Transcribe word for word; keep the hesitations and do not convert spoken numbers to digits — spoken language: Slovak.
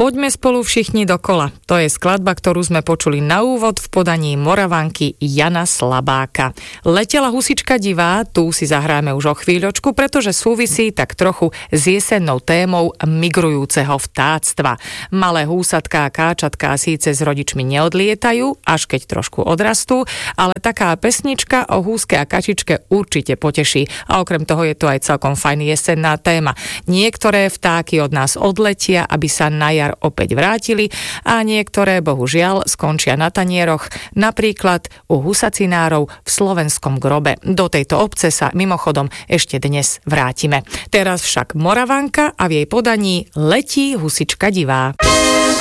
Poďme spolu všichni dokola. To je skladba, ktorú sme počuli na úvod v podaní Moravanky Jana Slabáka. Letela husička divá, tu si zahráme už o chvíľočku, pretože súvisí tak trochu s jesennou témou migrujúceho vtáctva. Malé húsatká a káčatká síce s rodičmi neodlietajú, až keď trošku odrastú, ale taká pesnička o húske a kačičke určite poteší. A okrem toho je to aj celkom fajn jesenná téma. Niektoré vtáky od nás odletia, aby sa na jar opäť vrátili a niektoré, bohužiaľ, skončia na tanieroch, napríklad u husacinárov v Slovenskom Grobe. Do tejto obce sa mimochodom ešte dnes vrátime. Teraz však Moravanka a v jej podaní Letí husička divá.